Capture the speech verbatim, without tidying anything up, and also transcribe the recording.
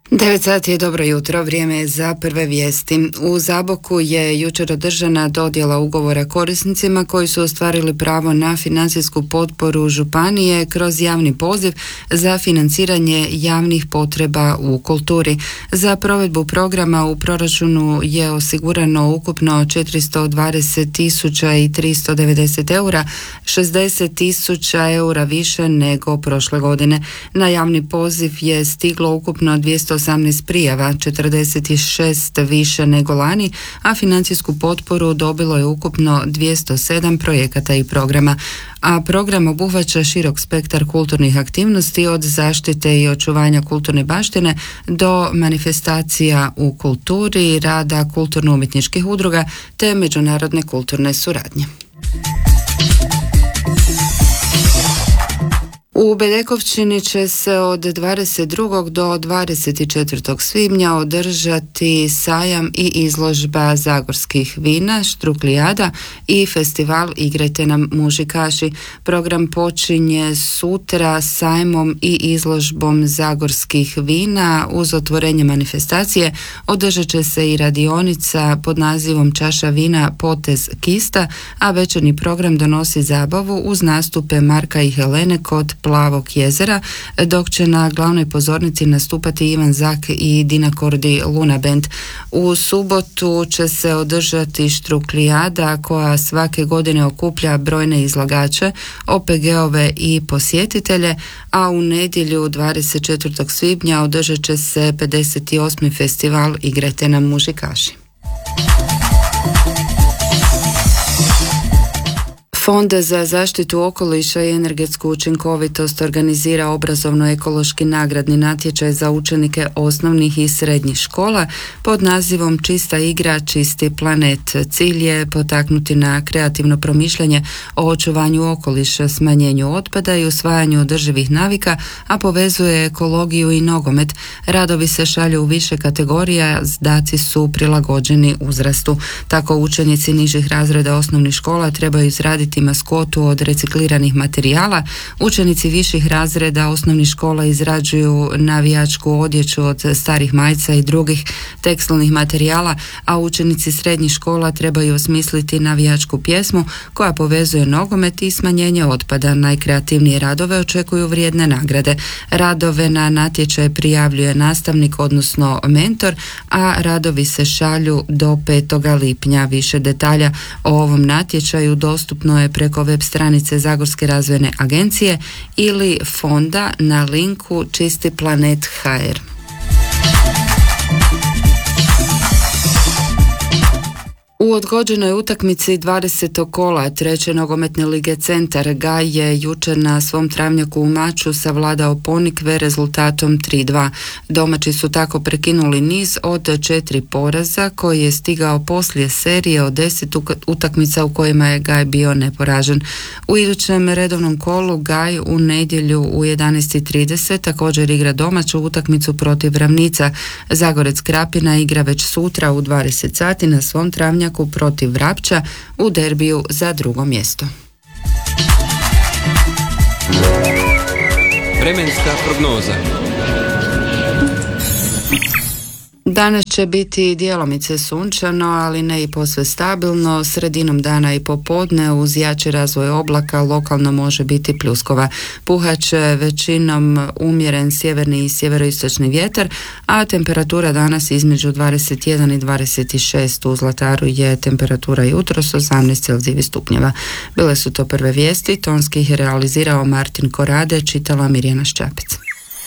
devet sati je dobro jutro, vrijeme je za prve vijesti. U Zaboku je jučer održana dodjela ugovora korisnicima koji su ostvarili pravo na financijsku potporu županije kroz javni poziv za financiranje javnih potreba u kulturi. Za provedbu programa u proračunu je osigurano ukupno četiristo dvadeset tisuća tristo devedeset eura, šezdeset tisuća eura više nego prošle godine. Na javni poziv je stiglo ukupno dvjesto osamnaest prijava, četrdeset šest više nego lani, a financijsku potporu dobilo je ukupno dvjesto sedam projekata i programa. A program obuhvaća širok spektar kulturnih aktivnosti od zaštite i očuvanja kulturne baštine do manifestacija u kulturi, rada kulturno-umjetničkih udruga te međunarodne kulturne suradnje. U Bedekovčini će se od dvadeset drugog do dvadeset četvrtog svibnja održati sajam i izložba zagorskih vina, štruklijada i festival Igrajte nam mužikaši. Program počinje sutra sajmom i izložbom zagorskih vina. Uz otvorenje manifestacije održat će se i radionica pod nazivom Čaša vina, potez kista, a večernji program donosi zabavu uz nastupe Marka i Helene kod Plavog jezera, dok će na glavnoj pozornici nastupati Ivan Zak i Dina Kordi Luna Band. U subotu će se održati štruklijada koja svake godine okuplja brojne izlagače, O P G-ove i posjetitelje, a u nedjelju dvadeset četvrtog svibnja održat će se pedeset osmi festival Igrajte nam mužikaši. Fond za zaštitu okoliša i energetsku učinkovitost organizira obrazovno-ekološki nagradni natječaj za učenike osnovnih i srednjih škola pod nazivom Čista igra, čisti planet. Cilj je potaknuti na kreativno promišljanje o očuvanju okoliša, smanjenju otpada i usvajanju održivih navika, a povezuje ekologiju i nogomet. Radovi se šalju u više kategorija, zadaci su prilagođeni uzrastu. Tako učenici nižih razreda osnovnih škola trebaju izraditi maskotu od recikliranih materijala, učenici viših razreda osnovnih škola izrađuju navijačku odjeću od starih majica i drugih tekstilnih materijala, a učenici srednjih škola trebaju osmisliti navijačku pjesmu koja povezuje nogomet i smanjenje otpada. Najkreativnije radove očekuju vrijedne nagrade. Radove na natječaj prijavljuje nastavnik, odnosno mentor, a radovi se šalju do petoga lipnja. Više detalja o ovom natječaju dostupno je preko web stranice Zagorske razvojne agencije ili fonda na linku čisti planet točka ha er. U odgođenoj utakmici dvadesetog kola treće nogometne lige Centar Gaj je jučer na svom travnjaku u Maču savladao Ponikve rezultatom tri dva. Domaći su tako prekinuli niz od četiri poraza koji je stigao poslije serije od deset utakmica u kojima je Gaj bio neporažen. U idućem redovnom kolu Gaj u nedjelju u jedanaest i trideset također igra domaću utakmicu protiv Ravnica. Zagorec Krapina igra već sutra u dvadeset sati na svom travnjaku protiv Vrapča u derbiju za drugo mjesto. Vremenska prognoza. Danas će biti djelomice sunčano, ali ne i posve stabilno. Sredinom dana i popodne uz jači razvoj oblaka lokalno može biti pljuskova. Puhat će većinom umjeren sjeverni i sjeveroistočni vjetar, a temperatura danas između dvadeset jedan i dvadeset šest. U Zlataru je temperatura jutros osamnaest celzijevih stupnjeva. Bile su to prve vijesti, tonski ih je realizirao Martin Korade, čitala Mirjana Šćapec.